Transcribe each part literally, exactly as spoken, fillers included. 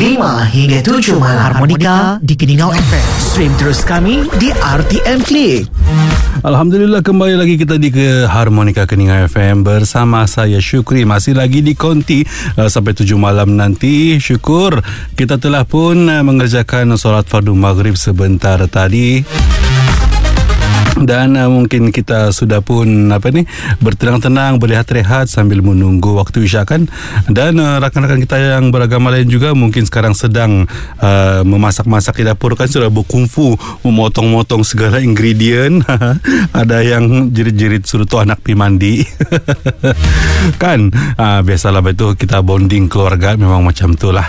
lima hingga tujuh malam Harmonika di Keningau F M. Stream terus kami di R T M Click. Alhamdulillah, kembali lagi kita di ke Harmonika Keningau F M bersama saya Syukri. Masih lagi di konti uh, sampai tujuh malam nanti. Syukur kita telah pun uh, mengerjakan solat fardu maghrib sebentar tadi. Dan uh, mungkin kita sudah pun apa ni bertenang-tenang, berehat-rehat sambil menunggu waktu isyak kan. Dan uh, rakan-rakan kita yang beragama lain juga mungkin sekarang sedang uh, memasak-masak di dapur kan, sudah berkungfu memotong-motong segala ingredient. Ada yang jerit-jerit suruh tu anak pi mandi. Kan uh, biasalah betul, kita bonding keluarga memang macam itulah.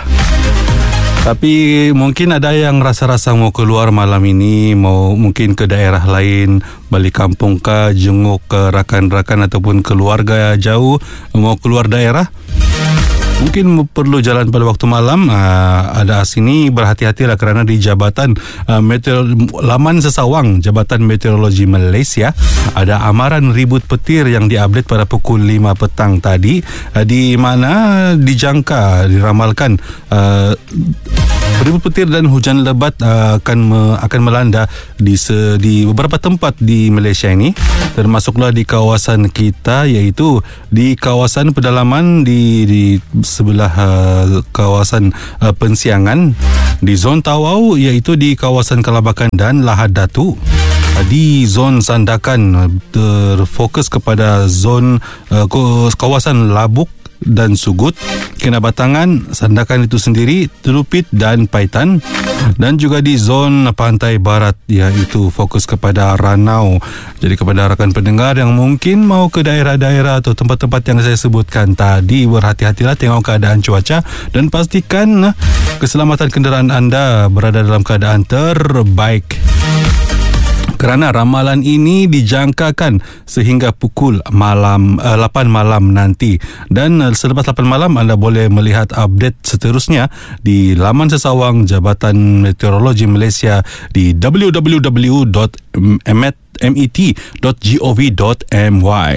Tapi mungkin ada yang rasa-rasa mau keluar malam ini, mau mungkin ke daerah lain, balik kampung kah, jenguk ke rakan-rakan ataupun keluarga jauh, mau keluar daerah. Mungkin perlu jalan pada waktu malam. uh, Ada sini berhati-hatilah kerana di Jabatan uh, Meteor Laman Sesawang, Jabatan Meteorologi Malaysia, ada amaran ribut petir yang diupdate pada pukul lima petang tadi, uh, di mana dijangka, diramalkan uh, ribut petir dan hujan lebat uh, akan me, akan melanda di se, di beberapa tempat di Malaysia ini, termasuklah di kawasan kita, iaitu di kawasan pedalaman di di sebelah uh, kawasan uh, Pensiangan, di zon Tawau iaitu di kawasan Kelabakan dan Lahad Datu, uh, di zon Sandakan uh, terfokus kepada zon uh, kawasan Labuk dan Sugut, Kinabatangan, Sandakan itu sendiri, Telupit dan Paitan, dan juga di zon pantai barat iaitu fokus kepada Ranau. Jadi kepada rakan pendengar yang mungkin mau ke daerah-daerah atau tempat-tempat yang saya sebutkan tadi, berhati-hatilah, tengok keadaan cuaca dan pastikan keselamatan kenderaan anda berada dalam keadaan terbaik. Kerana ramalan ini dijangkakan sehingga pukul malam uh, lapan malam nanti. Dan uh, selepas lapan malam anda boleh melihat update seterusnya di laman sesawang Jabatan Meteorologi Malaysia di w w w dot met dot gov dot my.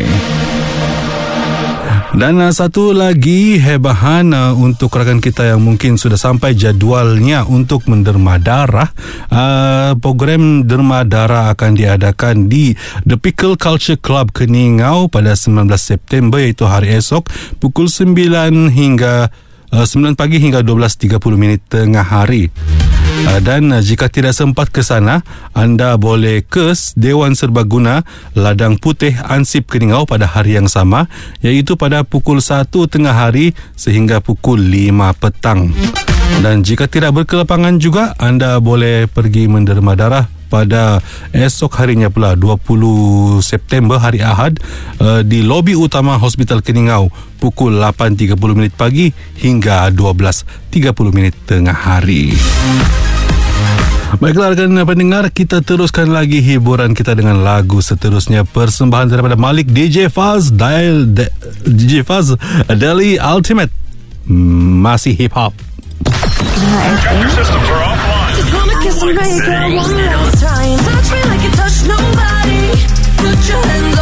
Dan uh, satu lagi hebahan uh, untuk rakan kita yang mungkin sudah sampai jadualnya untuk menderma darah. Uh, program derma darah akan diadakan di The Pickle Culture Club Keningau pada sembilan belas September, iaitu hari esok, pukul sembilan hingga uh, sembilan pagi hingga dua belas tiga puluh minit tengah hari. Uh, dan uh, jika tidak sempat ke sana, anda boleh ke Dewan Serbaguna Ladang Putih Ansip Keningau pada hari yang sama, iaitu pada pukul satu tengah hari sehingga pukul lima petang. Dan jika tidak berkelapangan juga, anda boleh pergi menderma darah pada esok harinya pula, dua puluh September hari Ahad, uh, di lobi utama Hospital Keningau pukul lapan tiga puluh minit pagi hingga dua belas tiga puluh minit tengah hari. Baiklah rakan pendengar, kita teruskan lagi hiburan kita dengan lagu seterusnya, persembahan daripada Malik D J Faz, Dial D J Faz Delhi Ultimate, masih hip hop. Your systems are offline. Just wanna kiss and make it one last time. Touch me like you touch nobody. Put your hands